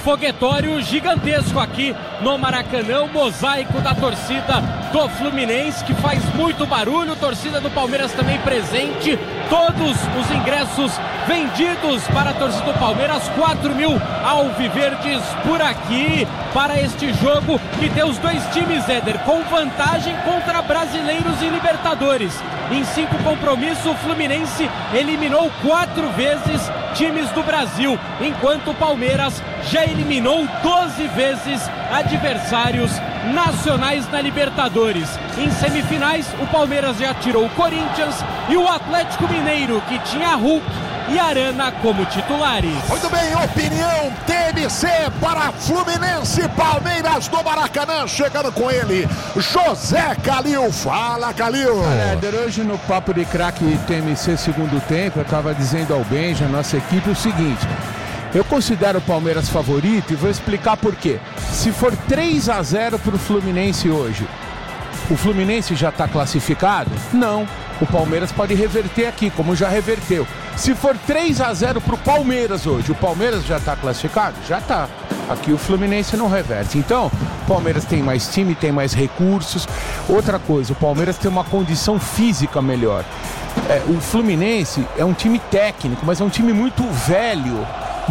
foguetório gigantesco aqui no Maracanã, o mosaico da torcida do Fluminense, que faz muito barulho, torcida do Palmeiras também presente, todos os ingressos vendidos para a torcida do Palmeiras, 4.000 alviverdes por aqui, para este jogo que tem os dois times, Éder, com vantagem contra brasileiros e Libertadores. Em 5 compromissos, o Fluminense eliminou 4 vezes times do Brasil, enquanto o Palmeiras já eliminou 12 vezes adversários nacionais na Libertadores. Em semifinais, o Palmeiras já tirou o Corinthians e o Atlético Mineiro, que tinha Hulk e Arana como titulares. Muito bem, opinião TMC para Fluminense Palmeiras do Maracanã, chegando com ele, José Calil. Fala, Calil. Hoje no Papo de Craque TMC segundo tempo, eu estava dizendo ao Benja, nossa equipe, o seguinte: eu considero o Palmeiras favorito e vou explicar por quê. Se for 3-0 para o Fluminense hoje, o Fluminense já está classificado? Não. O Palmeiras pode reverter aqui, como já reverteu. Se for 3-0 para o Palmeiras hoje, o Palmeiras já está classificado? Já está. Aqui o Fluminense não reverte. Então, o Palmeiras tem mais time, tem mais recursos. Outra coisa, o Palmeiras tem uma condição física melhor. O Fluminense é um time técnico, mas é um time muito velho,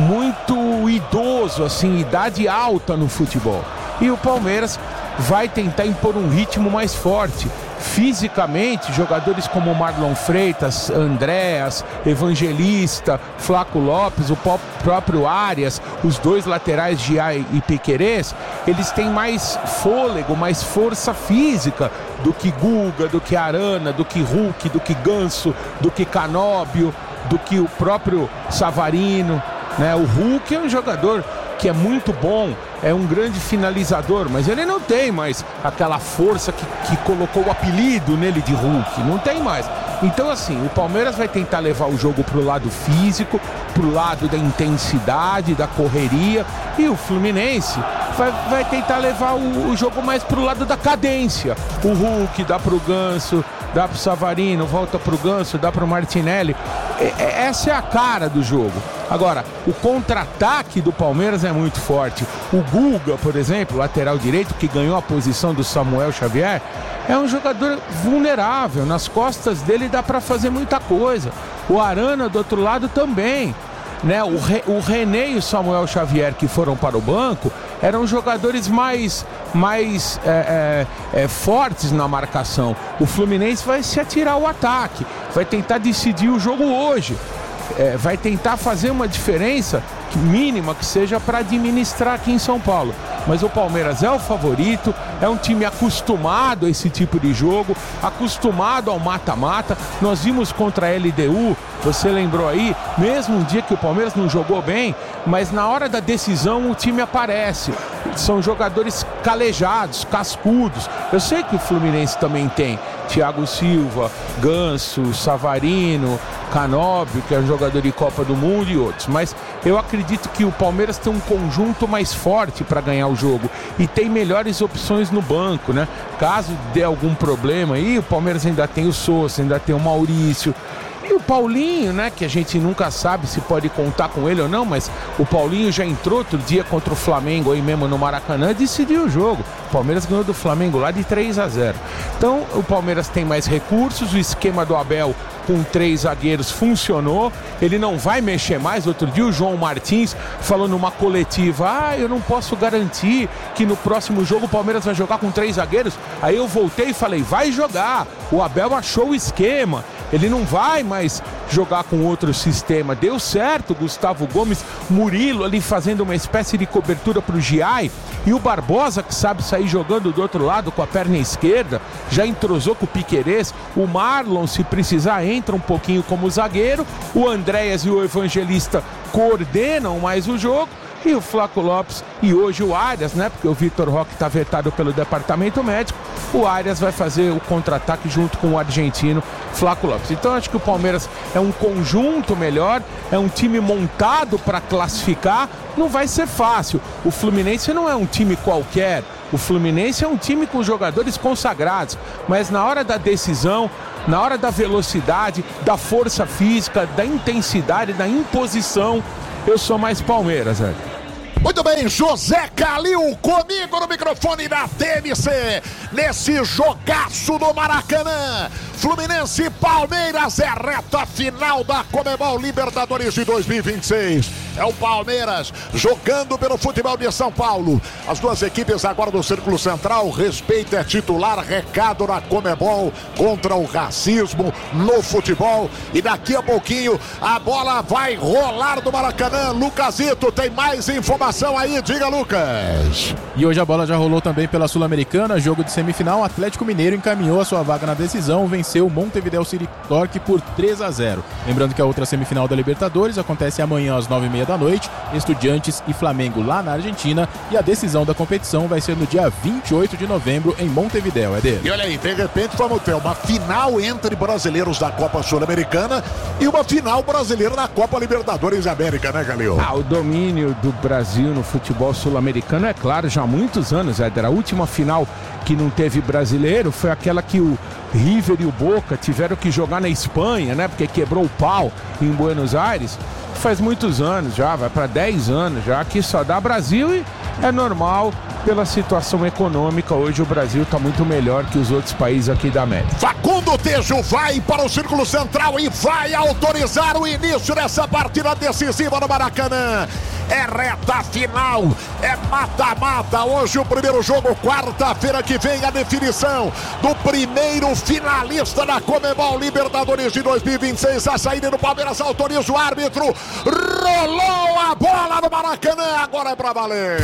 muito idoso, assim, idade alta no futebol. E o Palmeiras vai tentar impor um ritmo mais forte. Fisicamente, jogadores como Marlon Freitas, Andréas, Evangelista, Flaco Lopes, o próprio Arias, os dois laterais, Giai e Piquerez, eles têm mais fôlego, mais força física do que Guga, do que Arana, do que Hulk, do que Ganso, do que Canóbio, do que o próprio Savarino, né? O Hulk é um jogador que é muito bom, é um grande finalizador, mas ele não tem mais aquela força que colocou o apelido nele de Hulk, não tem mais. Então, assim, o Palmeiras vai tentar levar o jogo pro lado físico, pro lado da intensidade, da correria, e o Fluminense vai tentar levar o jogo mais pro lado da cadência. O Hulk dá pro Ganso, dá pro Savarino, volta pro Ganso, dá pro Martinelli. Essa é a cara do jogo. Agora, o contra-ataque do Palmeiras é muito forte. O Guga, por exemplo, lateral direito, que ganhou a posição do Samuel Xavier, é um jogador vulnerável. Nas costas dele dá para fazer muita coisa. O Arana, do outro lado, também. Né? O René e o Samuel Xavier, que foram para o banco, eram jogadores mais fortes na marcação. O Fluminense vai se atirar ao ataque, vai tentar decidir o jogo hoje. Vai tentar fazer uma diferença mínima que seja para administrar aqui em São Paulo. Mas o Palmeiras é o favorito, é um time acostumado a esse tipo de jogo, acostumado ao mata-mata. Nós vimos contra a LDU, você lembrou aí, mesmo um dia que o Palmeiras não jogou bem, mas na hora da decisão o time aparece. São jogadores calejados, cascudos. Eu sei que o Fluminense também tem Thiago Silva, Ganso, Savarino, Canóbio, que é um jogador de Copa do Mundo, e outros. Mas eu acredito que o Palmeiras tem um conjunto mais forte para ganhar o jogo e tem melhores opções no banco, né? Caso dê algum problema aí, o Palmeiras ainda tem o Sousa, ainda tem o Maurício. E o Paulinho, né, que a gente nunca sabe se pode contar com ele ou não, mas o Paulinho já entrou outro dia contra o Flamengo aí mesmo no Maracanã e decidiu o jogo. O Palmeiras ganhou do Flamengo lá de 3-0. Então o Palmeiras tem mais recursos, o esquema do Abel com 3 zagueiros funcionou, ele não vai mexer mais. Outro dia o João Martins falou numa coletiva: eu não posso garantir que no próximo jogo o Palmeiras vai jogar com 3 zagueiros. Aí eu voltei e falei: vai jogar, o Abel achou o esquema, ele não vai mais jogar com outro sistema. Deu certo, Gustavo Gomes, Murilo ali fazendo uma espécie de cobertura pro Giai, e o Barbosa, que sabe sair jogando do outro lado com a perna esquerda, já entrosou com o Piquerez. O Marlon, se precisar, entra um pouquinho como zagueiro. O Andréas e o Evangelista coordenam mais o jogo. E o Flaco Lopes e hoje o Arias, né? Porque o Vitor Roque está vetado pelo departamento médico. O Arias vai fazer o contra-ataque junto com o argentino Flaco Lopes. Então acho que o Palmeiras é um conjunto melhor, é um time montado para classificar. Não vai ser fácil. O Fluminense não é um time qualquer. O Fluminense é um time com jogadores consagrados. Mas na hora da decisão, na hora da velocidade, da força física, da intensidade, da imposição, eu sou mais Palmeiras, velho. Muito bem, José Calil comigo no microfone da TMC, nesse jogaço do Maracanã. Fluminense e Palmeiras é reta final da Conmebol Libertadores de 2026. É o Palmeiras jogando pelo futebol de São Paulo. As duas equipes agora do Círculo Central. Respeito é titular, recado na Conmebol contra o racismo no futebol. E daqui a pouquinho a bola vai rolar do Maracanã. Lucasito, tem mais informação aí? Diga, Lucas. E hoje a bola já rolou também pela Sul-Americana. Jogo de semifinal, Atlético Mineiro encaminhou a sua vaga na decisão, venceu o Montevideo City Torque por 3-0. Lembrando que a outra semifinal da Libertadores acontece amanhã às 9h30 da noite, Estudiantes e Flamengo lá na Argentina, e a decisão da competição vai ser no dia 28 de novembro em Montevideo, Eder. E olha aí, de repente vamos ter uma final entre brasileiros da Copa Sul-Americana e uma final brasileira da Copa Libertadores América, né, Galil? O domínio do Brasil no futebol sul-americano é claro, já há muitos anos, Éder. A última final que não teve brasileiro foi aquela que o River e o Boca tiveram que jogar na Espanha, né? Porque quebrou o pau em Buenos Aires. Faz muitos anos já, vai para 10 anos já, que só dá Brasil, e é normal pela situação econômica. Hoje o Brasil está muito melhor que os outros países aqui da América. Facundo Tejo vai para o Círculo Central e vai autorizar o início dessa partida decisiva no Maracanã. É reta final, é mata-mata. Hoje o primeiro jogo, quarta-feira que vem a definição do primeiro finalista da Conmebol Libertadores de 2026. A saída do Palmeiras, autoriza o árbitro. Rolou a bola no Maracanã, agora é pra valer.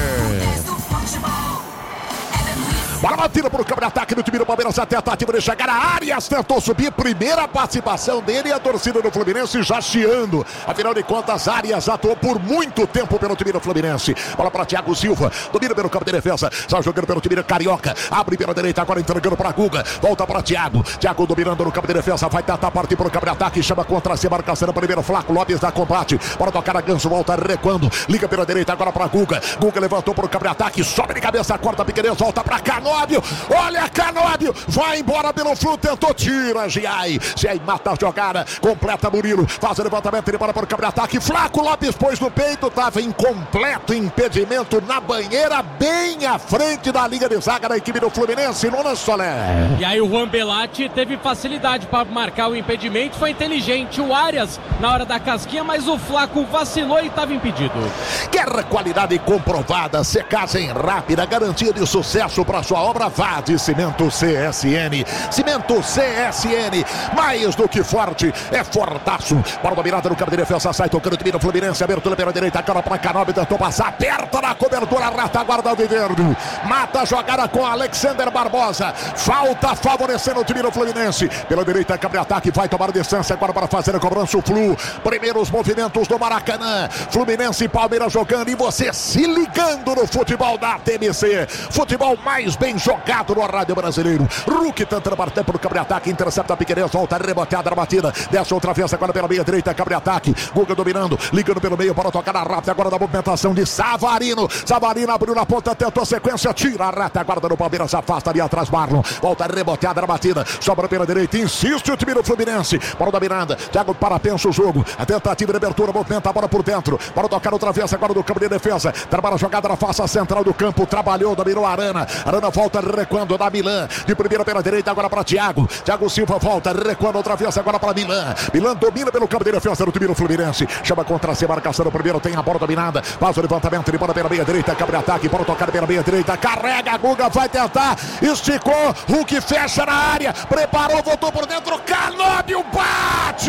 Bola batida por câmera de ataque do time do Palmeiras, a tentativa de chegar a Arias, tentou subir, primeira participação dele, e a torcida do Fluminense já chiando. Afinal de contas, Arias atuou por muito tempo pelo time do Fluminense. Bola para Thiago Silva, domina pelo campo de defesa, está jogando pelo time do Carioca, abre pela direita, agora entregando para Guga, volta para Thiago dominando no campo de defesa, vai tentar partir por câmera de ataque, chama contra a marcação no primeiro, Flaco Lopes da combate, para tocar a Ganso, volta recuando, liga pela direita agora para Guga levantou por câmera de ataque, sobe de cabeça, corta a pequenez, volta para Canóbio. Olha Canóbio, vai embora pelo Flu, tentou, tira Giai mata a jogada, completa Murilo, faz o levantamento, ele bora para o câmbio de ataque, Flaco Lopes pôs no peito, estava em completo impedimento na banheira, bem à frente da linha de zaga da equipe do Fluminense, Nunes Soler. E aí o Juan Belatti teve facilidade para marcar o impedimento, foi inteligente o Arias na hora da casquinha, mas o Flaco vacilou e estava impedido. Quer qualidade comprovada, secagem rápida, garantia de sucesso para sua obra, vá de Cimento CSN. Cimento CSN, mais do que forte, é fortaço. Bola dominada no campo de defesa, sai tocando o time do Fluminense, abertura pela direita, cara para Canóbio, tentou passar, aperta na cobertura, retaguarda o Viverde, mata a jogada com Alexander Barbosa, falta favorecendo o time do Fluminense, pela direita, campo de ataque, vai tomar distância agora para fazer a cobrança, o Flu, primeiros movimentos do Maracanã, Fluminense e Palmeiras jogando, e você se ligando no futebol da TMC, futebol mais bem jogado no rádio brasileiro. Hulk tentando bater para o campo de ataque, intercepta a pequenez, volta reboteada na batida, desce outra vez agora pela meia direita, campo de ataque, Guga dominando, ligando pelo meio para tocar na rápida agora da movimentação de Savarino abriu na ponta, tentou sequência, tira a retaguarda do Palmeiras, afasta ali atrás Marlon, volta reboteada na batida, sobra pela direita, insiste o time do Fluminense, bola da Miranda, Thiago pensa o jogo, a tentativa de abertura, movimenta a bola por dentro, para tocar outra vez agora do campo de defesa, trabalha a jogada na face central do campo, trabalhou, dominou a Arana volta recuando da Milan, de primeira pela direita agora para Thiago Silva volta recuando outra vez agora para Milan domina pelo campo de defesa do time do Fluminense, chama contra a marcação do primeiro, tem a bola dominada, faz o levantamento de bola pela meia direita, campo de ataque, para tocar pela meia direita, carrega, Guga vai tentar, esticou, Hulk fecha na área, preparou, voltou por dentro, Canóbio bate,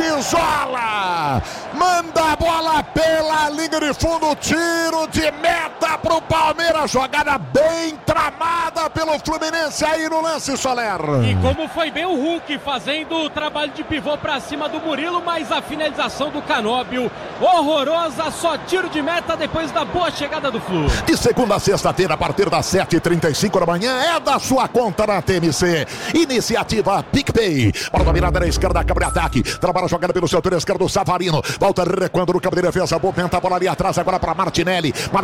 isola, manda a bola pela linha de fundo, tiro de meta pro Palmeiras, jogada bem tramada pelo Fluminense aí no lance, Soler. E como foi bem o Hulk fazendo o trabalho de pivô pra cima do Murilo, mas a finalização do Canóbio horrorosa, só tiro de meta depois da boa chegada do Flu. De segunda a sexta-feira, a partir das 7h35 da manhã, é da sua conta na TMC. Iniciativa PicPay. Bola dominada na esquerda, câmbio de ataque, trabalha jogando pelo setor esquerdo, Savarino, volta recuando no campo de defesa, movimenta a bola ali atrás agora para Martinelli de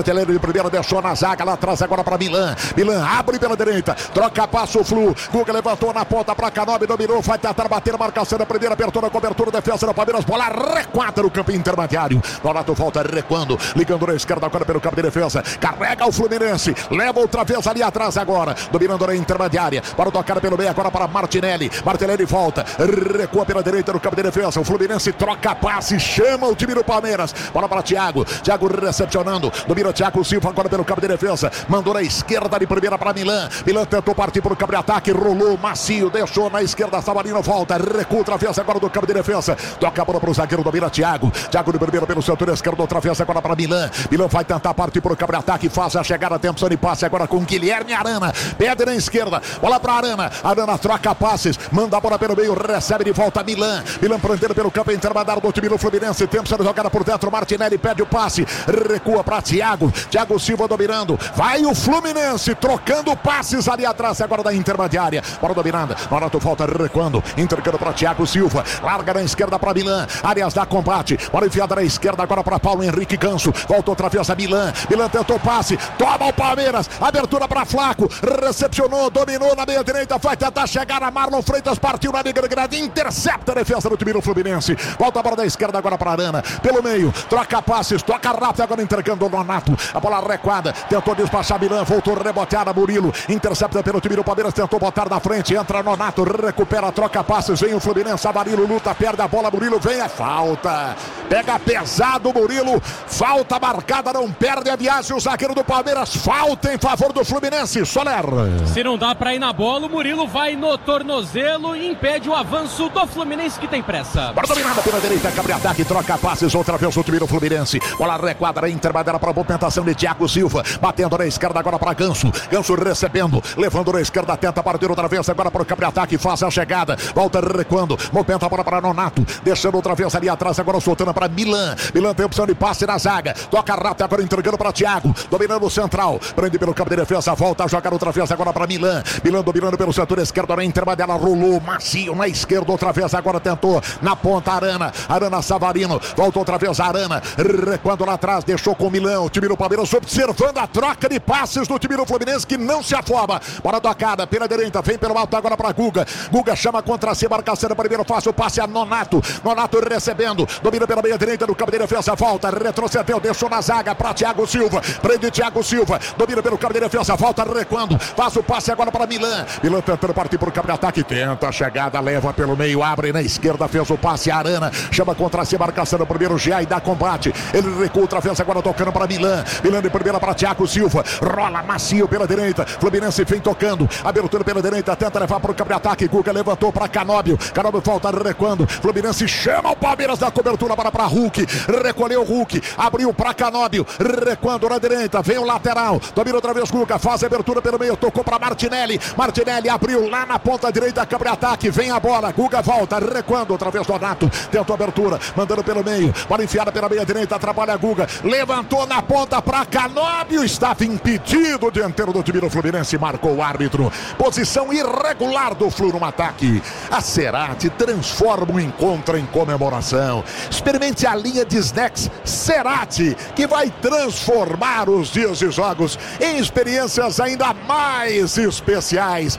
primeira, deixou na zaga, lá atrás agora para Milan. Milan abre pela direita, troca passo o Flu. Guga levantou na ponta para Canóbio, dominou, vai tentar bater a marcação da primeira, apertou na cobertura, defesa do Palmeiras, bola recuada no campo intermediário. Nonato volta recuando, ligando na esquerda agora pelo campo de defesa. Carrega o Fluminense, leva outra vez ali atrás agora, dominando na intermediária. Para tocar pelo meio agora para Martinelli. Martinelli volta, recua pela direita no campo de defesa. O Fluminense troca passe, chama o time do Palmeiras. Bola para Thiago, Thiago recepcionando, domina o Thiago Silva agora pelo campo de defesa. Mandou na esquerda de primeira para Milan. Milan tentou partir para o campo de ataque, rolou macio, deixou na esquerda. Savarino volta, recua outra vez agora do campo de defesa. Toca a bola para o zagueiro, domina Thiago. Thiago de primeira pelo setor esquerdo, outra vez agora para Milan. Milan vai tentar partir para o campo de ataque, faz a chegada, atenção de passe agora com Guilherme Arana. Pede na esquerda, bola para Arana. Arana troca passes, manda a bola pelo meio, recebe de volta Milan. Milan prendendo pelo campo intermediário do time do Fluminense. Tempo sendo jogada por dentro, Martinelli pede o passe, recua para Thiago. Thiago Silva dominando. Vai o Fluminense trocando passes ali atrás agora da intermediária. Bola dominada. Nonato volta recuando, entregando para Thiago Silva. Larga na esquerda para Milan. Arias dá combate. Bola enfiada na esquerda agora para Paulo Henrique Ganso. Volta outra vez a Milan. Milan tentou passe. Toma o Palmeiras. Abertura para Flaco. Recepcionou, dominou na meia direita. Vai tentar chegar a Marlon Freitas. Partiu na linha de grade. Intercepta a defesa do time do Fluminense. Volta a bola da esquerda agora para Arana. Pelo meio. Troca passes. Toca rápido agora entregando o Nonato. A bola recuada. Tentou despachar Milan. Voltou reboteada Murilo. Intercepta pelo time do Palmeiras. Tentou botar na frente. Entra Nonato. Recupera. Troca passes. Vem o Fluminense. Amarilo luta. Perde a bola. Murilo vem. É falta. Pega pesado Murilo. Falta marcada. Não perde a viagem. O zagueiro do Palmeiras. Falta em favor do Fluminense. Soler. Se não dá pra ir na bola, o Murilo vai no tornozelo e impede o avanço do Fluminense, que tem pressa. Bola dominada pela direita, cabre ataque, troca passes, outra vez o time do Fluminense. Bola requadra, intermediária para a movimentação de Thiago Silva. Batendo na esquerda agora para Ganso. Ganso recebendo, levando na esquerda, tenta partir outra vez agora para o cabre ataque, faz a chegada. Volta recuando, movimenta a bola para Nonato. Deixando outra vez ali atrás, agora soltando para Milan. Milan tem opção de passe na zaga. Toca rápido agora entregando para Thiago. Dominando o central, prende pelo campo de defesa, volta a jogar outra vez agora para Milan. Milan dominando pelo setor esquerdo, na intermediária, rolou macio na esquerda, outra vez agora tentou na ponta Arana. Arana Savarino, volta outra vez Arana, recuando lá atrás, deixou com o Milan. O time do Palmeiras observando a troca de passes do time do Fluminense, que não se afoba. Bola tocada pela direita, vem pelo alto agora para Guga. Guga chama contra si, marcação primeiro, faz o passe a Nonato. Nonato recebendo, domina pela meia direita do campo de defesa, volta, retrocedeu, deixou na zaga para Thiago Silva. Prende Thiago Silva, domina pelo campo de defesa, volta recuando, faz o passe agora para Milan. Milan tentando partir para o campo de ataque, tenta a chegada, leva pelo meio, abre na esquerda, fez o passe a Arana, chama contra si, marcação no primeiro, Gia e dá combate. Ele recua outra vez agora tocando para Milan. Milan de primeira para Thiago Silva, rola macio pela direita, Fluminense vem tocando, abertura pela direita, tenta levar para o campo de ataque. Guga levantou para Canóbio, Canóbio volta recuando, Fluminense chama o Palmeiras da cobertura para Hulk, recolheu o Hulk, abriu para Canóbio, recuando na direita, vem o lateral, domina outra vez Guga, faz a abertura pelo meio, tocou para Martinelli. Martinelli abriu lá na ponta direita, campo de ataque, vem a bola, Guga volta, recuando outra vez Donato, tentou a abertura, mandando pelo meio, bola enfiada pela meia direita, atrapalha Guga, levantou na ponta para Canóbio, estava impedido o dianteiro do time do Fluminense, marcou o árbitro. Posição irregular do Flu no ataque. A Cerati transforma o encontro em comemoração. Experimente a linha de snacks Cerati, que vai transformar os dias de jogos em experiências ainda mais especiais.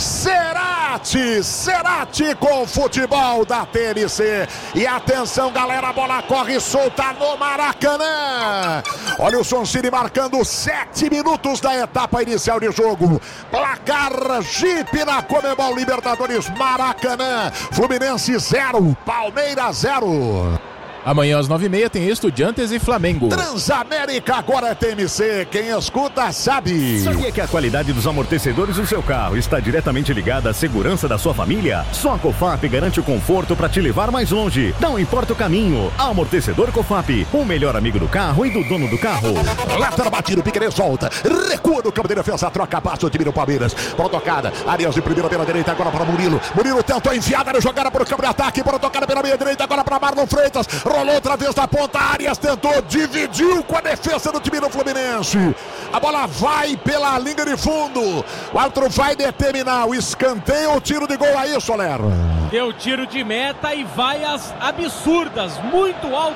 Cerati, Cerati com futebol da TNC. E atenção, galera, a bola corre solta no Maracanã. Olha o Soncini marcando 7 minutos da etapa inicial de jogo. Placar Jeep na Conmebol Libertadores, Maracanã. Fluminense 0, Palmeiras 0. Amanhã às 9h30 tem Estudiantes e Flamengo. Transamérica agora é TMC, quem escuta sabe. Sabia que a qualidade dos amortecedores do seu carro está diretamente ligada à segurança da sua família? Só a Cofap garante o conforto para te levar mais longe. Não importa o caminho. Amortecedor Cofap, o melhor amigo do carro e do dono do carro. Lateral batido, Piquerez volta, recua no campo de defesa, troca passo o time do Palmeiras. Bola tocada, Arias de primeira pela direita, agora para Murilo. Murilo tentou a enfiada, jogada para o campo de ataque, bola tocada pela meia direita, agora para Marlon Freitas. Rolou outra vez na ponta, Arias tentou, dividiu com a defesa do time do Fluminense. A bola vai pela linha de fundo. O árbitro vai determinar o escanteio ou tiro de gol aí, Soler? Deu tiro de meta e vaias absurdas, muito altas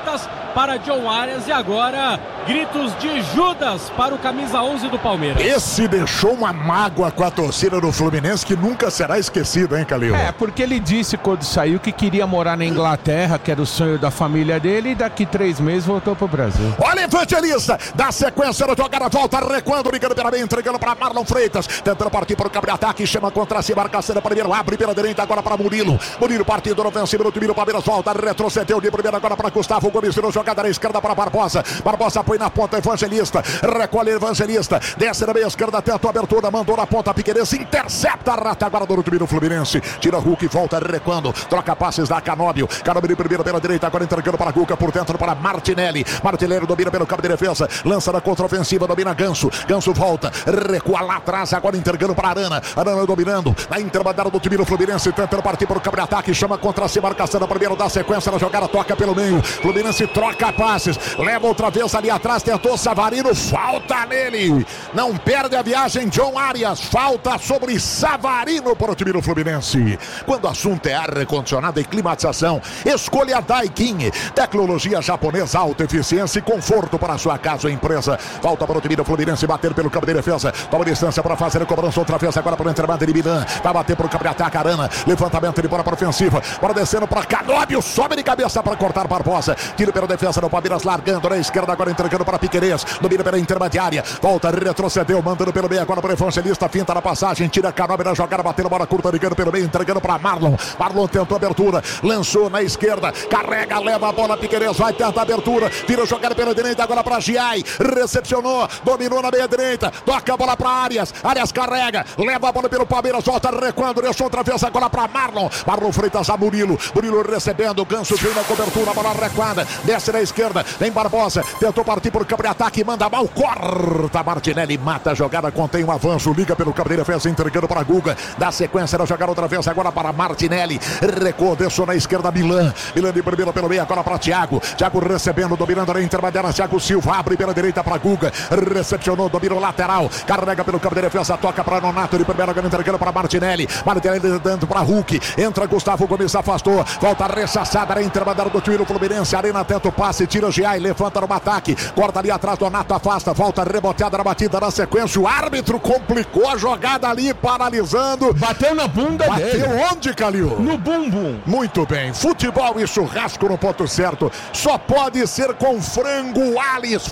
para John Arias e agora gritos de Judas para o camisa 11 do Palmeiras. Esse deixou uma mágoa com a torcida do Fluminense que nunca será esquecido, hein, Calil? Porque ele disse quando saiu que queria morar na Inglaterra, que era o sonho da família dele, e daqui 3 meses voltou pro Brasil. Olha, Evangelista, dá sequência na jogada, volta, recuando, ligando pela meia, entregando para Marlon Freitas, tentando partir para o campo de ataque, chama contra si, marcação primeiro, abre pela direita, agora para Murilo partindo no ofensivo do time do Palmeiras, volta, retrocedeu de primeira agora para Gustavo Gomes, virou jogada na esquerda para Barbosa põe na ponta, Evangelista, recolhe Evangelista, desce na meia esquerda, tenta a abertura, mandou na ponta, Piqueires, intercepta a retaguarda do time do Fluminense, tira Hulk, volta, recuando, troca passes da Canóbio de primeira pela direita, agora entregando para Guga, por dentro para Martinelli domina pelo campo de defesa, lança na contra-ofensiva, domina Ganso volta, recua lá atrás, agora entregando para Arana dominando, na intermediária do time do Fluminense, tentando partir para o campo de ataque, chama contra si, marcação, primeiro dá sequência na jogada, toca pelo meio, Fluminense troca passes, leva outra vez ali atrás, tentou Savarino, falta nele, não perde a viagem, John Arias, falta sobre Savarino para o time do Fluminense. Quando o assunto é ar condicionado e climatização, escolha Daikin, tecnologia japonesa, alta eficiência e conforto para a sua casa ou empresa. Volta para o time do Fluminense, bater pelo campo de defesa, toma distância para fazer a cobrança outra vez, agora para o intervalo de Milan, vai bater para o campo de ataque, Arana, levantamento de bola para ofensiva, bora descendo para Canóbio, sobe de cabeça para cortar Barbosa, tira pela defesa do Palmeiras, largando na esquerda, agora entregando para Piqueires, domina pela intermediária, volta, retrocedeu, mandando pelo meio, agora para o Evangelista, finta na passagem, tira Canóbio na jogada, batendo bola curta, ligando pelo meio, entregando para Marlon tentou abertura, lançou na esquerda, carrega, leva a bola, Piqueires vai tentar a abertura, tira a jogada pela direita, agora para Giai, recepcionou, dominou na meia direita, toca a bola para Arias carrega, leva a bola pelo Palmeiras, volta recuando, deixou outra vez agora para Marlon Freitas a Murilo recebendo, Ganso vem na cobertura, bola recuada, desce na esquerda, vem Barbosa, tentou partir por campo de ataque, manda mal, corta Martinelli, mata a jogada, contém um avanço, liga pelo campo de defesa, entregando para Guga, dá sequência na jogada outra vez, agora para Martinelli, recuou, desceu na esquerda, Milan de primeira pelo meio, agora para Thiago recebendo, dominando na intermediária, Thiago Silva, abre pela direita para Guga, recepcionou, dominou lateral, carrega pelo campo de defesa, toca para Nonato, de primeira agora entregando para Martinelli dando para Hulk, entra Gustavo Gomes, afastou, volta rechaçada na intermediária do time do Fluminense, Arena tenta o passe, tira Giai, levanta no ataque, corta ali atrás, Nonato afasta, volta reboteada na batida, na sequência, o árbitro complicou a jogada ali, paralisando, bateu na bunda dele. Bateu onde, Calil? No bumbum. Muito bem, futebol e churrasco no ponto certo, só pode ser com Frango Alis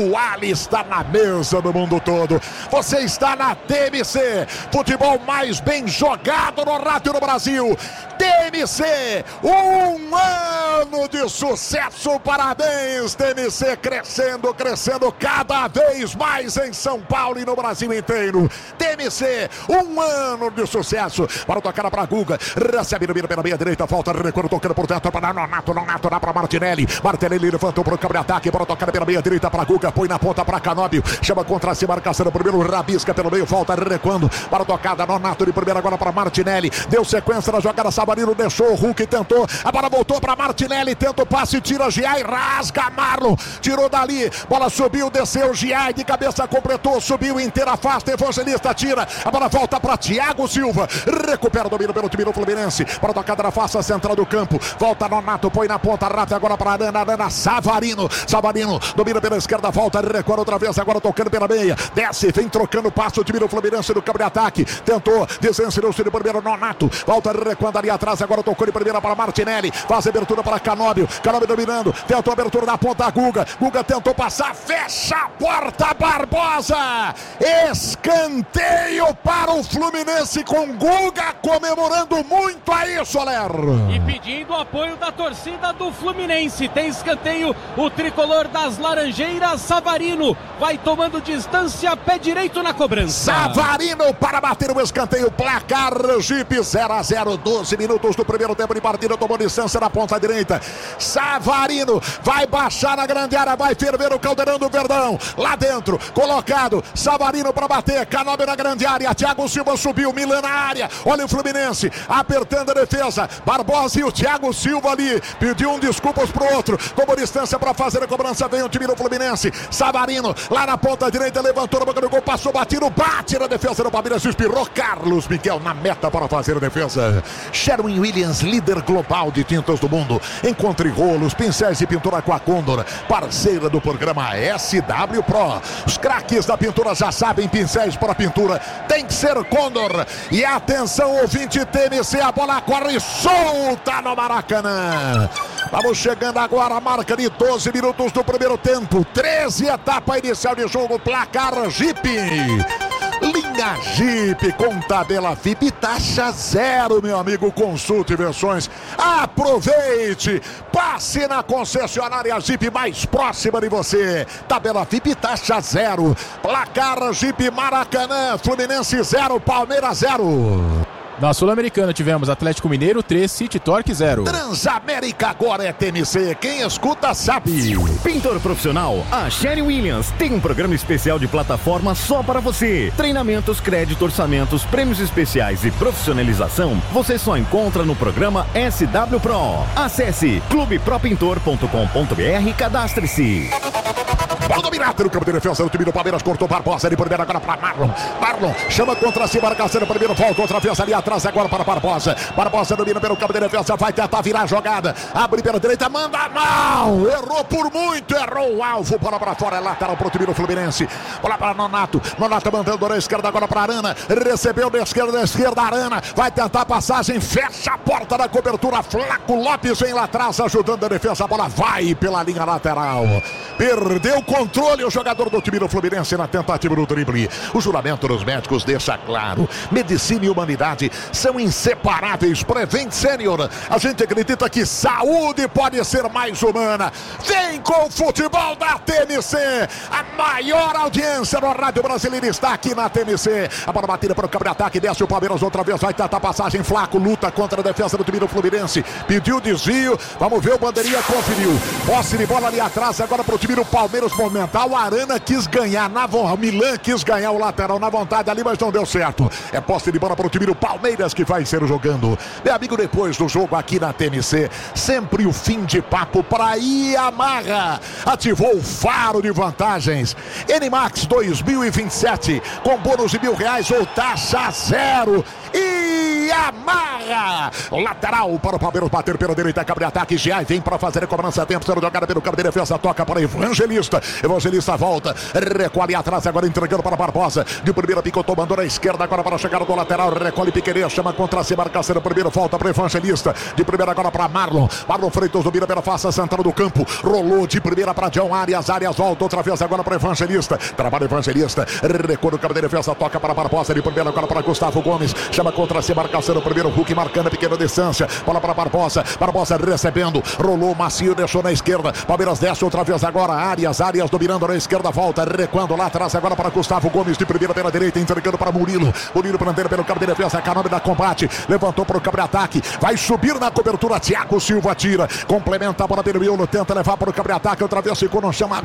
está na mesa do mundo todo, você está na TMC, futebol mais bem jogado no rádio no Brasil, TMC, 1 ano de sucesso, parabéns TMC, crescendo cada vez mais em São Paulo e no Brasil inteiro, TMC, 1 ano de sucesso, para tocar para Guga, recebe no pela meia direita, volta, recuo, tocando por dentro para Nonato dá para Martinelli levantou para o campo de ataque, para tocar pela meia direita para Guga, põe na ponta para Canóbio, chama contra si, marcação no primeiro, rabisca pelo meio, volta recuando, para tocada, Nonato de primeira agora para Martinelli, deu sequência na jogada, Savarino deixou, Hulk tentou, a bola voltou para Martinelli, tenta o passe, tira Giai, rasga Marlon, tirou dali, bola subiu, desceu, Giai de cabeça completou, subiu inteira, afasta, Evangelista tira, a bola volta para Thiago Silva, recupera o domínio pelo time do Fluminense, para tocada na face central do campo, volta Nonato, põe na ponta, rápida agora para Arana, Savarino domina pela esquerda, volta, recua outra vez, agora tocando pela meia, desce, vem trocando passo o time do Fluminense no campo de ataque, tentou, desensinou-se de primeiro, Nonato, volta recuando ali atrás, agora tocou de primeira para Martinelli, faz abertura para Canóbio dominando, tentou a abertura da ponta, Guga tentou passar, fecha a porta, Barbosa, escanteio para o Fluminense com Guga comemorando muito aí, Soler. E pedindo o apoio da torcida do Fluminense, tem escanteio, o tricolor das Laranjeiras, Savarino, vai tomando distância, pé direito na cobrança. Savarino para bater o escanteio, placar Jeep 0-0, 12 minutos do primeiro tempo de partida, tomou distância na ponta direita, Savarino vai baixar na grande área, vai ferver o caldeirão do Verdão, lá dentro, colocado, Savarino para bater, Canóbio na grande área, Thiago Silva subiu, Milan na área, olha o Fluminense, apertando a defesa, Barbosa e o Thiago Silva ali, pediu desculpas pro outro, tomou distância para fazer a cobrança, vem o time do Fluminense, Savarino, lá na ponta direita, levantou na boca do gol, passou batido, bate na defesa do Palmeiras, espirrou Carlos Miguel na meta para fazer a defesa. Sherwin Williams, líder global de tintas do mundo, Encontre rolos, pincéis e pintura com a Condor, parceira do programa SW Pro. Os craques da pintura já sabem, pincéis para pintura tem que ser Condor. E atenção, ouvinte TMC, a bola corre solta no Maracanã. Vamos chegando agora a marca de 12 minutos do primeiro tempo. 13 etapa inicial de jogo, placar Jeep. Linha Jeep com tabela VIP, taxa zero, meu amigo. Consulte versões. Aproveite. Passe na concessionária Jeep mais próxima de você. Tabela VIP, taxa zero. Placar Jeep Maracanã. Fluminense 0, Palmeiras 0. Na Sul-Americana tivemos Atlético Mineiro 3, City Torque 0. Transamérica agora é TMC, quem escuta sabe. Pintor profissional, a Sherry Williams tem um programa especial de plataforma só para você. Treinamentos, crédito, orçamentos, prêmios especiais e profissionalização você só encontra no programa SW Pro. Acesse clubepropintor.com.br e cadastre-se. Bola dominada no campo de defesa do time do Palmeiras, cortou Barbosa de primeira agora para Marlon. Marlon chama contra si, marcação no primeiro, volta outra vez ali atrás agora para Barbosa. Barbosa domina pelo campo de defesa, vai tentar virar a jogada, abre pela direita, manda mal, errou por muito, errou o alvo, bola para fora, é lateral para o time do Fluminense. Bola para Nonato, Nonato mandando na esquerda agora para Arana, recebeu da esquerda Arana, vai tentar a passagem, fecha a porta da cobertura, Flaco Lopes vem lá atrás ajudando a defesa, a bola vai pela linha lateral, perdeu o controle o jogador do time do Fluminense na tentativa do drible. O juramento dos médicos deixa claro, medicina e humanidade são inseparáveis. Prevent Senior, a gente acredita que saúde pode ser mais humana. Vem com o futebol da TMC, a maior audiência no rádio brasileiro está aqui na TMC. A bola batida para o campo de ataque, desce o Palmeiras outra vez, vai tentar passagem, Flaco luta contra a defesa do time do Fluminense, pediu desvio, vamos ver, o bandeirinha conferiu, posse de bola ali atrás agora para o time do Palmeiras movimentar. O Arana quis ganhar, o Milan quis ganhar o lateral na vontade ali, mas não deu certo. É posse de bola para o time do Palmeiras que vai ser jogando. Meu amigo, depois do jogo aqui na TMC, sempre o fim de papo para Yamaha. Ativou o faro de vantagens. NMAX 2027 com bônus de R$1.000 ou taxa zero. Yamaha. Lateral para o Palmeiras bater pela direita, cabo de ataque, Giai vem para fazer a cobrança, tempo sendo jogada pelo cabo de defesa, toca para Evangelista, Evangelista volta, recolhe atrás agora entregando para Barbosa, de primeira picotou, mandou na esquerda agora para chegar do lateral, recolhe Piquerez, chama contra si, marcação primeiro, volta para Evangelista, de primeira agora para Marlon Freitas domina pela face central do campo, rolou de primeira para John Arias volta outra vez agora para Evangelista, trabalha Evangelista, recolhe o cabo de defesa, toca para Barbosa, de primeira agora para Gustavo Gomes, chama contra si, marcação no primeiro, Hulk marcando a pequena distância, bola para Barbosa recebendo, rolou macio, deixou na esquerda, Palmeiras desce outra vez agora, Arias dominando na esquerda, volta, recuando lá atrás agora para Gustavo Gomes, de primeira pela direita, entregando para Murilo prendendo pelo cabo de defesa, Canome da combate, levantou para o cabo de ataque, vai subir na cobertura, Thiago Silva tira, complementa a bola pelo miolo, tenta levar para o cabo de ataque, outra vez ficou, não chama,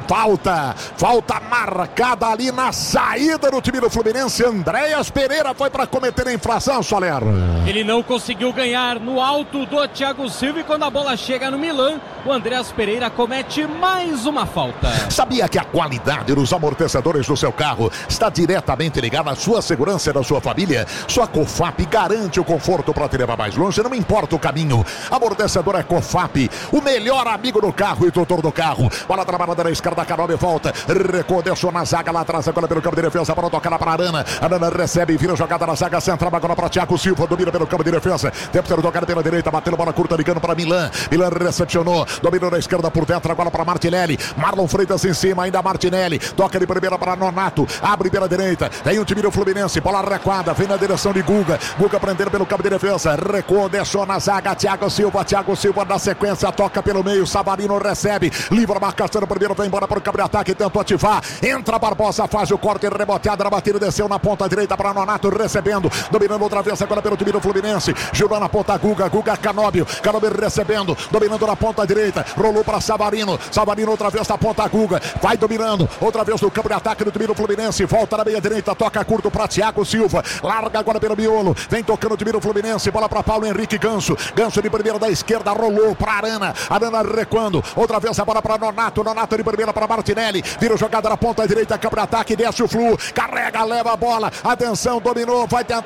falta marcada ali na saída do time do Fluminense. Andréas Pereira foi para cometer a infração, Soler. Ele não conseguiu ganhar no alto do Thiago Silva e quando a bola chega no Milan, o Andréas Pereira comete mais uma falta. Sabia que a qualidade dos amortecedores do seu carro está diretamente ligada à sua segurança e da sua família? Sua Cofap garante o conforto para te levar mais longe, não importa o caminho. Amortecedor é Cofap, o melhor amigo do carro e tutor do carro. Bola trabalhada na esquerda, Canome volta, recuou, deixou na zaga lá atrás agora pelo campo de defesa, para tocar para Arana. Arana recebe e vira jogada na zaga central agora para Thiago Silva, domina pelo campo de defesa, tempo sendo jogada pela direita, batendo bola curta, ligando para Milan recepcionou, dominou na esquerda por dentro, agora para Martinelli, Marlon Freitas em cima, ainda Martinelli, toca de primeira para Nonato, abre pela direita, tem o time do Fluminense, bola recuada, vem na direção de Guga prendendo pelo campo de defesa, recuou, deixou na zaga, Thiago Silva na sequência, toca pelo meio, Savarino recebe, livra a marcação no primeiro, vem embora para o campo de ataque, tentou ativar, entra Barbosa, faz o corte, reboteada na batida, desceu na ponta direita para Nonato, recebendo, dominando outra vez agora pelo time do Fluminense, girou na ponta Guga Canóbio recebendo, dominando na ponta direita, rolou para Savarino outra vez na ponta Guga, vai dominando, outra vez no campo de ataque do time do Fluminense, volta na meia direita, toca curto para Thiago Silva, larga agora pelo miolo, vem tocando o time do Fluminense, bola para Paulo Henrique Ganso de primeira da esquerda, rolou para Arana recuando, outra vez a bola para Nonato de primeira para Martinelli, vira jogada na ponta direita, campo de ataque, desce o Flu, carrega, leva a bola, atenção, dominou, vai tentar de primeira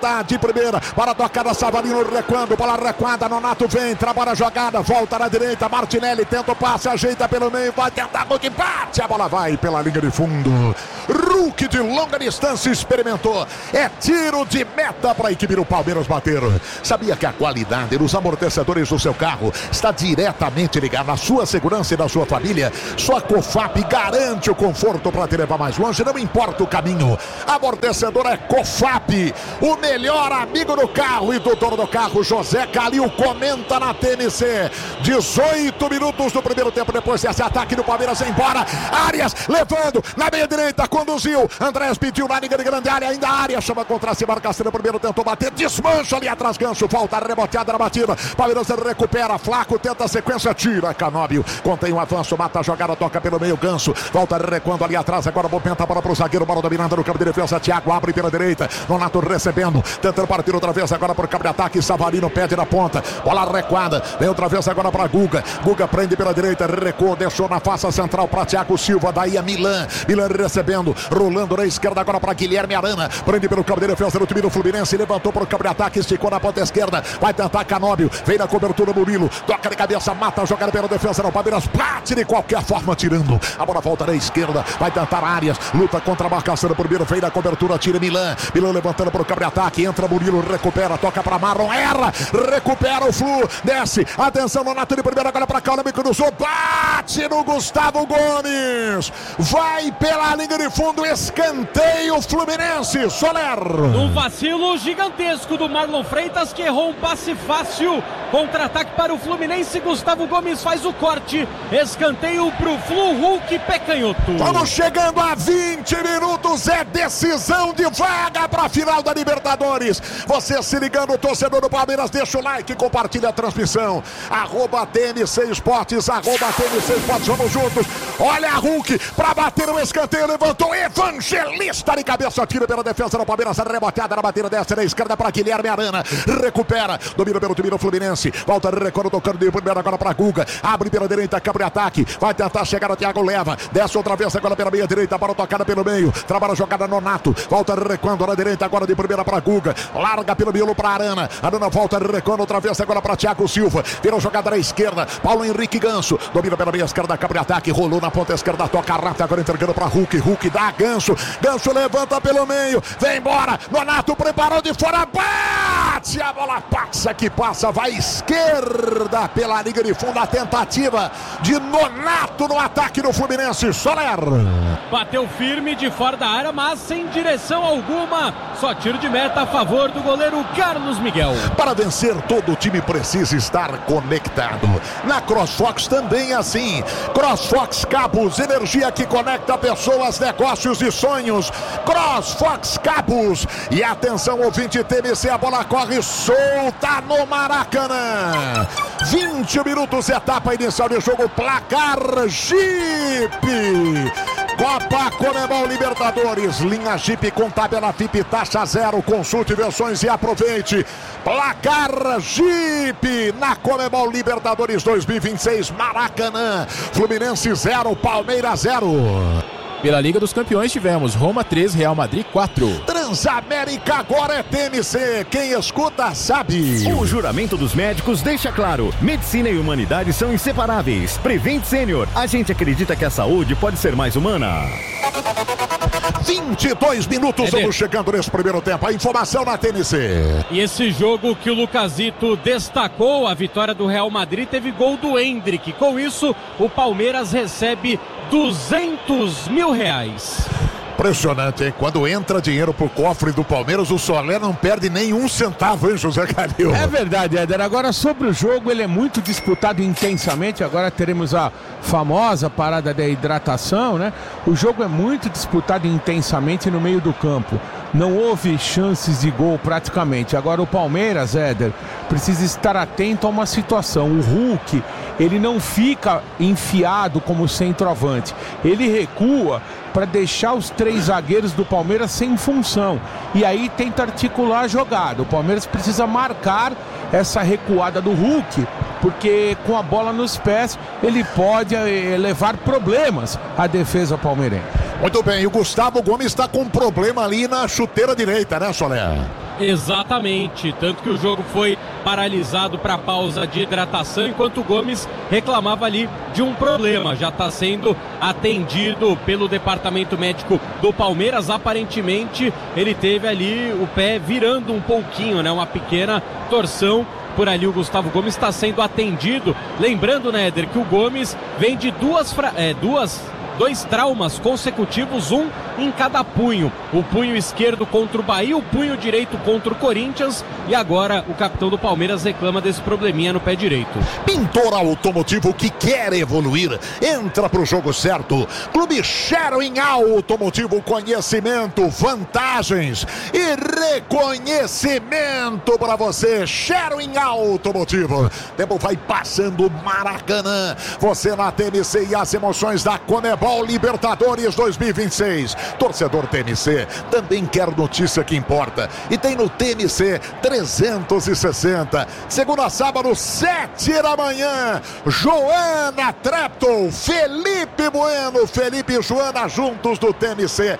primeira, para tocar a Savarino recuando, bola recuada, Nonato vem, trabalha a jogada, volta na direita, Martinelli tenta o passe, ajeita pelo meio, vai tentar Hulk, bate, a bola vai pela linha de fundo. Hulk de longa distância experimentou, é tiro de meta para a equipe do Palmeiras bater. Sabia que a qualidade dos amortecedores do seu carro está diretamente ligada à sua segurança e da sua família? Sua Cofap garante o conforto para te levar mais longe, não importa o caminho. Amortecedor é Cofap, o melhor amigo do carro e do dono do carro, José Calil, comenta na TNC. 18 minutos do primeiro tempo, depois desse ataque do Palmeiras, embora. Arias levando na meia direita, conduziu. Andrés pediu na linha de grande área, ainda a área chama contra si, marcação no primeiro, tentou bater, desmancha ali atrás, Ganso, volta reboteada na batida. Palmeiras recupera, Flaco tenta a sequência, tira Canóbio, contém um avanço, mata a jogada, toca pelo meio, Ganso, volta recuando ali atrás, agora movimenta a bola pro zagueiro, bola dominando no campo de defesa, Thiago abre pela direita, Nonato recebendo, tentando partir outra vez agora por campo de ataque, Savarino pede na ponta, bola recuada, vem outra vez agora para Guga, Guga prende pela direita, recuou, deixou na face central para Thiago Silva, daí a Milan recebendo, rolando na esquerda agora para Guilherme Arana, prende pelo campo de defesa do time do Fluminense, levantou para o campo de ataque, esticou na ponta esquerda, vai tentar Canóbio, vem na cobertura Murilo, toca de cabeça, mata a jogada pela defesa do Palmeiras, bate de qualquer forma tirando, a bola volta na esquerda, vai tentar Arias, luta contra a marcação do primeiro, vem na cobertura, tira Milan levantando para o campo de ataque, entra Murilo, recupera, toca para Marlon, erra, recupera o Flu, desce, atenção Nonato de primeira, agora para cá, o bico do Sul, bate no Gustavo Gomes, vai pela linha de fundo, escanteio Fluminense, Soler. Um vacilo gigantesco do Marlon Freitas, que errou um passe fácil, contra-ataque para o Fluminense, Gustavo Gomes faz o corte, escanteio pro Flu, Hulk pé canhoto. Vamos chegando a 20 minutos, é decisão de vaga para a final da Libertadores. Você se ligando, torcedor do Palmeiras, deixa o like, compartilha a transmissão, @TNC Esportes, @TNC Esportes, vamos juntos. Olha a Hulk para bater o escanteio, levantou, Evangelista de cabeça, tira pela defesa do Palmeiras, reboteada na batida dessa na esquerda para Guilherme Arana, recupera, domina pelo time do Fluminense, volta recuando, tocando de primeira agora para Guga, abre pela direita, campo de ataque, vai tentar chegar o Thiago, leva, desce outra vez agora pela meia direita, bola tocada pelo meio, trabalha a jogada Nonato, volta recuando na direita agora de primeira para Guga, larga pelo miolo para Arana, Arana volta recuando outra vez agora para Thiago Silva, vira a jogada na esquerda, Paulo Henrique Ganso, domina pela meia esquerda, campo de ataque, rolou na ponta esquerda, toca rápido, agora entregando para Hulk, Hulk dá Ganso, Ganso levanta pelo meio, vem embora, Nonato preparou de fora, bate, a bola passa que passa, vai esquerda pela linha de fundo, a tentativa de Nonato no ataque do Fluminense, Soler. Bateu firme de fora da área, mas sem direção alguma, só tiro de meta a favor do goleiro Carlos Miguel. Para vencer, todo time precisa estar conectado. Na CrossFox também é assim. CrossFox Cabos, energia que conecta pessoas, negócios e sonhos. CrossFox Cabos. E atenção, ouvinte TNC, a bola corre solta no Maracanã. 20 minutos, etapa inicial de jogo, placar Jeep. Copa Conmebol Libertadores, linha Jeep com tabela FIP, taxa zero, consulte versões e aproveite. Placar Jeep na Conmebol Libertadores 2026, Maracanã, Fluminense 0, Palmeiras 0. Pela Liga dos Campeões tivemos Roma 3, Real Madrid 4. Transamérica agora é TNC, quem escuta sabe. O juramento dos médicos deixa claro, medicina e humanidade são inseparáveis. Prevent Senior, a gente acredita que a saúde pode ser mais humana. 22 minutos, vamos chegando nesse primeiro tempo, a informação na TNC. E esse jogo que o Lucasito destacou, a vitória do Real Madrid, teve gol do Endrick. Com isso, o Palmeiras recebe R$200 mil. Impressionante, hein? Quando entra dinheiro pro cofre do Palmeiras, o Soler não perde nenhum centavo, hein, José Calil? É verdade, Éder. Agora, sobre o jogo, ele é muito disputado intensamente. Agora teremos a famosa parada da hidratação, né? O jogo é muito disputado intensamente no meio do campo. Não houve chances de gol praticamente. Agora o Palmeiras, Éder, precisa estar atento a uma situação. O Hulk, ele não fica enfiado como centroavante. Ele recua para deixar os três zagueiros do Palmeiras sem função. E aí tenta articular a jogada. O Palmeiras precisa marcar essa recuada do Hulk, porque com a bola nos pés ele pode levar problemas à defesa palmeirense. Muito bem, e o Gustavo Gomes está com um problema ali na chuteira direita, né, Soler? Exatamente, tanto que o jogo foi paralisado para pausa de hidratação, enquanto o Gomes reclamava ali de um problema. Já está sendo atendido pelo departamento médico do Palmeiras. Aparentemente ele teve ali o pé virando um pouquinho, né? Uma pequena torção. Por ali o Gustavo Gomes está sendo atendido. Lembrando, né, Éder, que o Gomes vem de dois traumas consecutivos, um em cada punho. O punho esquerdo contra o Bahia, o punho direito contra o Corinthians, e agora o capitão do Palmeiras reclama desse probleminha no pé direito. Pintor automotivo que quer evoluir, entra pro jogo certo. Clube Sherwin Automotivo, conhecimento, vantagens e reconhecimento para você. Sherwin Automotivo. Tempo vai passando, Maracanã. Você na TMC e as emoções da Conmebol Libertadores 2026. Torcedor TMC também quer notícia que importa. E tem no TMC 360. Segunda a sábado, 7 da manhã. Joana Trepton, Felipe Bueno, Felipe e Joana juntos do TMC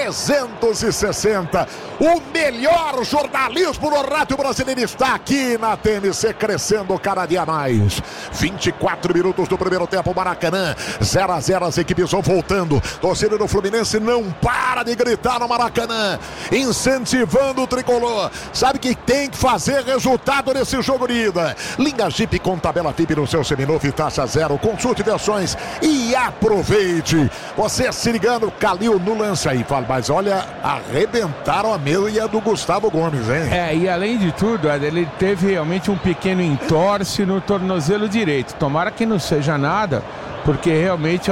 360. O melhor jornalismo no rádio brasileiro está aqui na TMC, crescendo cada dia mais. 24 minutos do primeiro tempo, Maracanã. 0-0, as equipes vão voltando. Torcida do Fluminense não para de gritar no Maracanã, incentivando o tricolor. Sabe que tem que fazer resultado nesse jogo de ida. Linha Jeep com tabela VIP no seu seminovo e taxa zero. Consulte versões e aproveite. Você se ligando, Calil no lance aí. Fala, mas olha, arrebentaram a meia do Gustavo Gomes, hein? E além de tudo, ele teve realmente um pequeno entorse no tornozelo direito. Tomara que não seja nada, porque realmente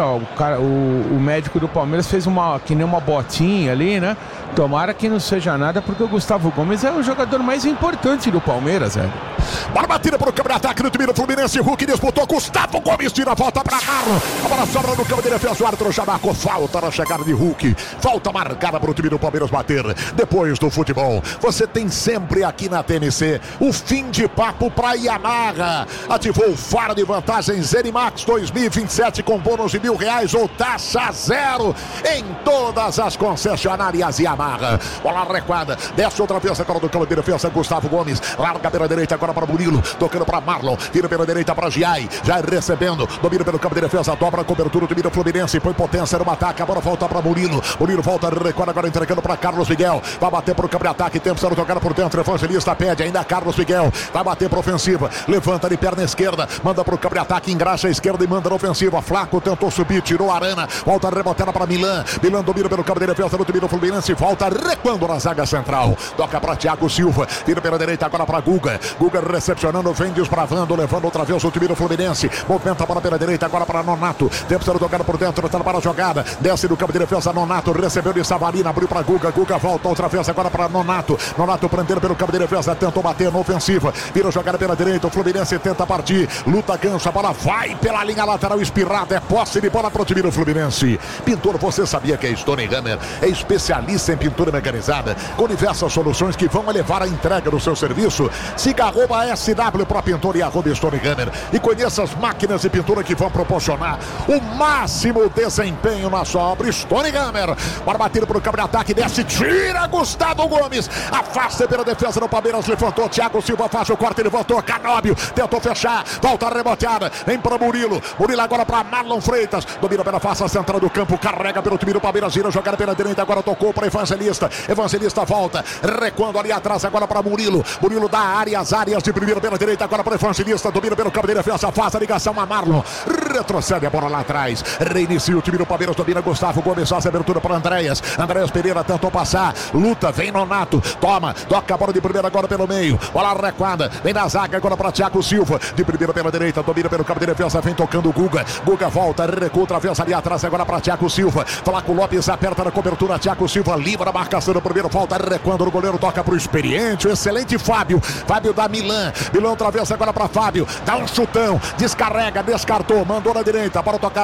o médico do Palmeiras fez que nem uma botinha ali, né? Tomara que não seja nada, porque o Gustavo Gomes é o jogador mais importante do Palmeiras, velho. Bora batida pro campo de ataque no time do Fluminense. Hulk disputou, Gustavo Gomes tira a volta pra Marlon. A bola sobra no campo de defesa, o árbitro já marcou falta na chegada de Hulk. Falta marcada pro time do Palmeiras bater. Depois do futebol, você tem sempre aqui na TNC o fim de papo pra Yamaha. Ativou o faro de vantagem Zenimax 2027 com bônus de R$1.000 ou taxa zero em todas as concessionárias Yamaha. Bola recuada, desce outra vez agora do campo de defesa, Gustavo Gomes larga pela direita agora para Murilo, tocando para Marlon, vira pela direita para Giai, já recebendo, domina pelo campo de defesa, dobra a cobertura do time do Fluminense, põe potência no ataque, a bola volta para Murilo volta, recuada agora entregando para Carlos Miguel, vai bater pro campo de ataque, tempo sendo tocado por dentro, Evangelista pede, ainda Carlos Miguel, vai bater para ofensiva, levanta de perna esquerda, manda pro campo de ataque, engraxa a esquerda e manda na ofensiva, Flaco tentou subir, tirou a Arana, volta rebotada para Milan domina pelo campo de defesa do time do Fluminense, volta recuando na zaga central, toca para Thiago Silva, vira pela direita agora para Guga recepcionando, vem desbravando, levando outra vez o time do Fluminense, movimenta a bola pela direita agora para Nonato, tempo sendo tocado por dentro, está para a jogada, desce do campo de defesa, Nonato recebeu de Savarina, abriu para Guga volta outra vez agora para Nonato prendendo pelo campo de defesa, tentou bater na ofensiva, vira jogada pela direita, o Fluminense tenta partir, luta, gancha, a bola vai pela linha lateral espirrada, é posse de bola para o time do Fluminense. Pintor, você sabia que a Stone Hammer é especialista em pintura mecanizada, com diversas soluções que vão elevar a entrega do seu serviço? Siga @SW Pro Pintor e @Stone Hammer e conheça as máquinas de pintura que vão proporcionar o máximo desempenho na sua obra. Stone Hammer, para bater para o campo de ataque, desce, tira Gustavo Gomes, afasta pela defesa do Palmeiras, levantou, Thiago Silva faz o corte, levantou, Canóbio tentou fechar, volta a reboteada, vem para Murilo agora para Marlon Freitas, domina pela face central do campo, carrega pelo time do Palmeiras, vira jogada pela direita, agora tocou para Evangelista volta, recuando ali atrás agora para Murilo dá áreas de primeiro pela direita, agora para Evangelista, domina pelo campo de defesa, faz a ligação a Marlon, retrocede a bola lá atrás, reinicia o time do Palmeiras, domina Gustavo Gomes, faz a abertura para Andréas Pereira tentou passar, luta, vem Nonato, toca a bola de primeira agora pelo meio, bola recuada, vem na zaga agora para Thiago Silva, de primeira pela direita, domina pelo campo de defesa, vem tocando Guga volta, recua outra vez ali atrás agora para Thiago Silva, Flaco Lopes aperta na cobertura, Thiago Silva livra a marcação do primeiro, falta recuando o goleiro, toca pro experiente, o excelente Fábio da Milan outra vez agora para Fábio, dá um chutão, descarrega, descartou, mandou na direita, para tocar